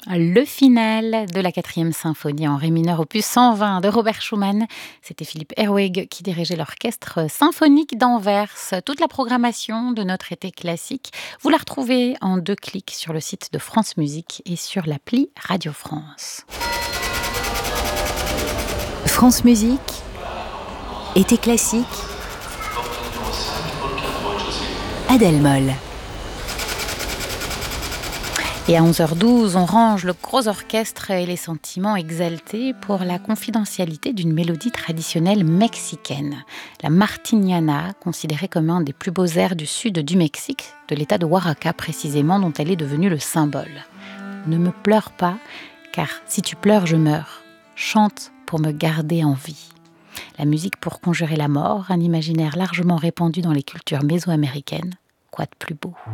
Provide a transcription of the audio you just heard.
Le final de la 4e symphonie en ré mineur opus 120 de Robert Schumann. C'était Philippe Herweg qui dirigeait l'orchestre symphonique d'Anvers. Toute la programmation de notre été classique, vous la retrouvez en 2 clics sur le site de France Musique et sur l'appli Radio France. France Musique, été classique, Adèle Moll. Et à 11h12, on range le gros orchestre et les sentiments exaltés pour la confidentialité d'une mélodie traditionnelle mexicaine. La Martiniana, considérée comme un des plus beaux airs du sud du Mexique, de l'état de Oaxaca précisément, dont elle est devenue le symbole. Ne me pleure pas, car si tu pleures, je meurs. Chante pour me garder en vie. La musique pour conjurer la mort, un imaginaire largement répandu dans les cultures mésoaméricaines. Quoi de plus beau ?